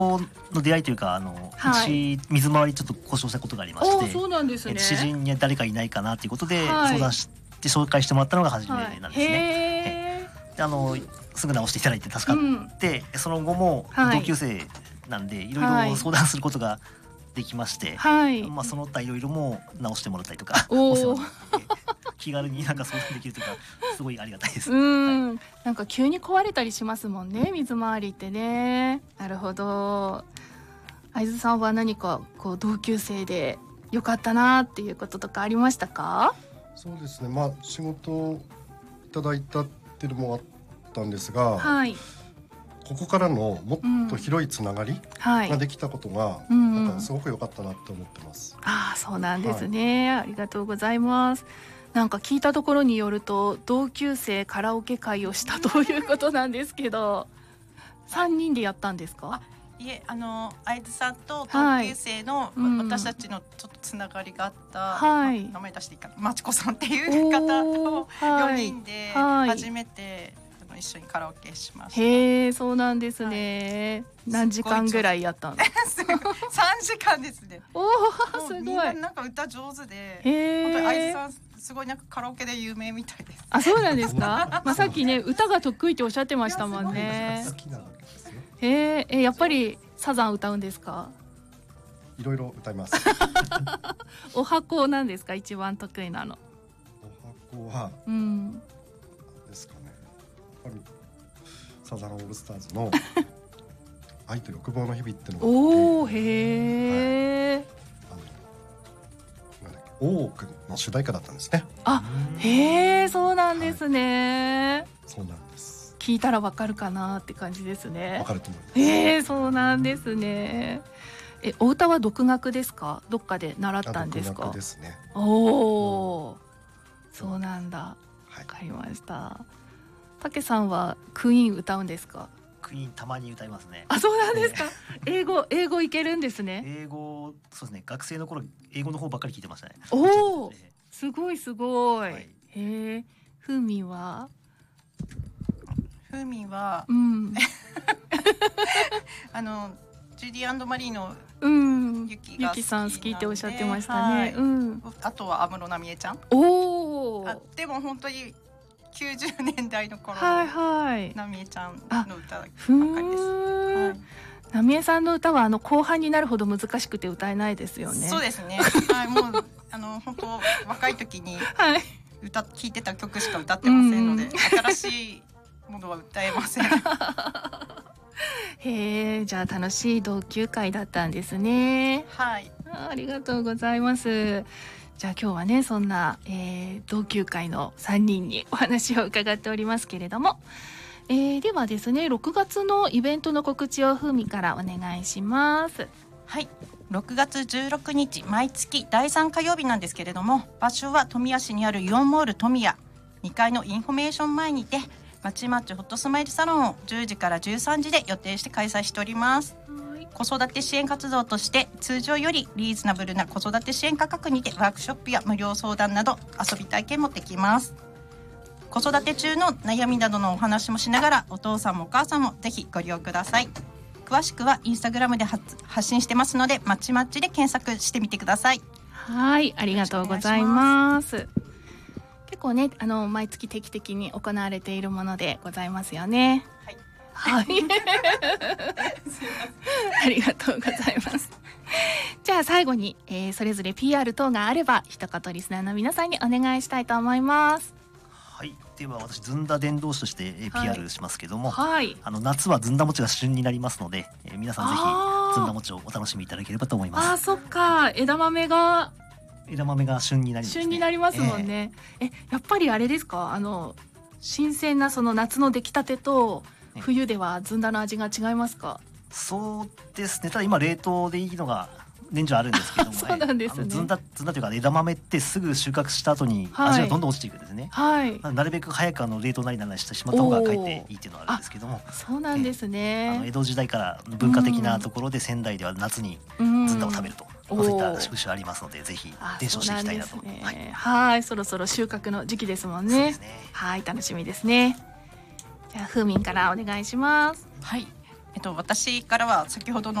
の出会いというかはい、 うち水回りちょっと故障したことがありまして、 そうなんですね。 知人に誰かいないかなということではい相談して紹介してもらったのが初めなんですね。 へですぐ直していただいて助かって、その後もはい同級生なんでいろいろはい相談することができまして、 はい。 その他いろいろも直してもらったりとかおお世話お。 になって気軽になんか相談できるというかすごいありがたいです。 なんか急に壊れたりしますもんね、水回りってね。なるほど。会津さんは何かこう同級生で良かったなっていうこととかありましたか？ そうですね、仕事をいただいたっていうのもあったんですが、 はい。 ここからのもっと広いつながりはい。 ができたことが、 うんなんかすごく良かったなって思ってます。 ああ、そうなんですね、ありがとうございます。なんか聞いたところによると同級生カラオケ会をしたということなんですけど、3人でやったんですか？ いえ、会津さんと同級生の、私たちのちょっとつながりがあった、 はい名前出していいかな、まちこさんっていう方と4人で初めて、一緒にカラオケしました。 へえ、そうなんですね、何時間ぐらいやったの 3時間ですね。 おお、すごい。 みんななんか歌上手で、 へ本当に会津え。 さんすごいなんかカラオケで有名みたいです。 あ、そうなんですか？さっきね、歌が得意っておっしゃってましたもんね。 好きなわけですよ。 へえ、やっぱりサザン歌うんですか？ いろいろ歌います。 お箱なんですか？一番得意なの。 お箱はですかね。やっぱりサザンオールスターズの愛と欲望の日々ってのがあって、 おお、へえ。 なんだっけ、大奥の主題歌だったんですね。 あ、へえ、そうなんですね。 そうなんです。 聞いたらわかるかなって感じですね。 わかると思います。 へえ、そうなんですね。お歌は独学ですか？どっかで習ったんですか？ 独学ですね。 おお、そうなんだ。わかりました。たけさんはクイーン歌うんですか？ クイーンたまに歌いますね。 あ、そうなんですか。英語いけるんですね。 英語、そうですね、学生の頃英語の方ばっかり聞いてましたね。 おお、すごいすごい。 はい、 へえ、ふみんは？ ふみは、ジュディ&マリーのユキさん好きっておっしゃってましたね。 あとは安室奈美恵ちゃん。 おお。 でも本当に90年代の頃の奈美恵ちゃんの歌ばっかりです。 奈美恵さんの歌は後半になるほど難しくて歌えないですよね。 そうですね。はい、もう本当若い時に聴いてた曲しか歌ってませんので、新しいものは歌えません。 へえ、じゃあ楽しい同級会だったんですね。 はい。 ありがとうございます。じゃあ今日はね、そんな、同級会の3人にお話を伺っておりますけれども、ではですね、6月のイベントの告知をふみからお願いします。 はい、6月16日毎月第3火曜日なんですけれども、場所は富谷市にあるイオンモール富谷2階のインフォメーション前にて、まちまちホットスマイルサロンを10時から13時で予定して開催しております。子育て支援活動として通常よりリーズナブルな子育て支援価格にてワークショップや無料相談など遊び体験もできます。子育て中の悩みなどのお話もしながら、お父さんもお母さんもぜひご利用ください。詳しくはインスタグラムで発信してますので、まちまちで検索してみてください。 はい、ありがとうございます。結構ね、毎月定期的に行われているものでございますよね。はい、ありがとうございます。じゃあ最後に、それぞれ PR 等があれば一言リスナーの皆さんにお願いしたいと思います。 はい、では私ずんだ伝道師として、PR しますけども、 はい、 夏はずんだ餅が旬になりますので、皆さんぜひずんだ餅をお楽しみいただければと思います。 あ、そっか、枝豆が旬になりますね。 旬になりますもんね。やっぱりあれですか、新鮮なその夏の出来たてと冬ではずんだの味が違いますか？ そうですね。ただ今冷凍でいいのが年中あるんですけども、 そうなんですね。 ずんだというか枝豆ってすぐ収穫した後に味がどんどん落ちていくんですね。 はい、 なるべく早く冷凍なりなんなりしてしまった方がかえっていいっていうのはあるんですけども。 そうなんですね。 江戸時代から文化的なところで仙台では夏にずんだを食べると、そういった風習ありますので、ぜひ伝承していきたいなと。 はい、そろそろ収穫の時期ですもんね。はい、楽しみですね。じゃあふーみんからお願いします。 はい、 私からは先ほどの